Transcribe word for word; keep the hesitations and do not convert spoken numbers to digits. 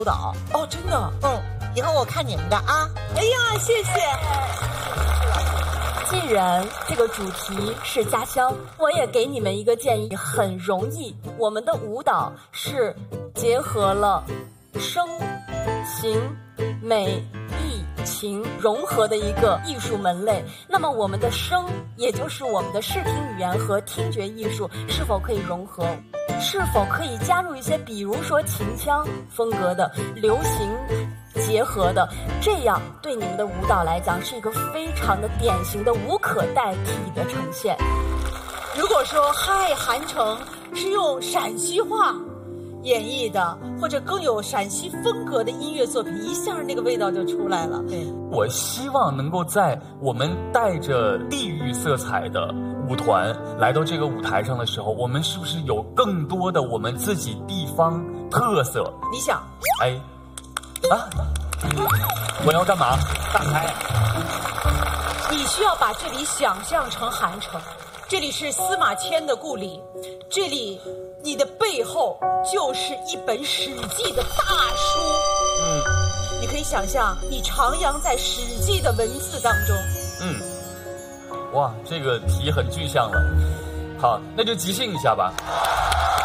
舞蹈哦，真的， 嗯，以后我看你们的啊。 哎呀，谢谢。 既然这个主题是家乡，我也给你们一个建议，很容易。我们的舞蹈是结合了声、形、美、意、情融合的一个艺术门类。那么我们的声，也就是我们的视听语言和听觉艺术，是否可以融合？是否可以加入一些，比如说秦腔风格的、流行结合的，这样对你们的舞蹈来讲是一个非常的典型的无可代替的呈现。 如果说嗨韩城是用陕西话演绎的，或者更有陕西风格的音乐作品，一下那个味道就出来了。对， 我希望能够在我们带着地域色彩的舞团来到这个舞台上的时候，我们是不是有更多的我们自己地方特色？ 你想， 哎，啊，我要干嘛？大开， 你需要把这里想象成韩城，这里是司马迁的故里，这里你的背后就是一本《史记》的大书。 嗯， 你可以想象你徜徉在《史记》的文字当中。 嗯，哇，这个题很具象了。好，那就即兴一下吧。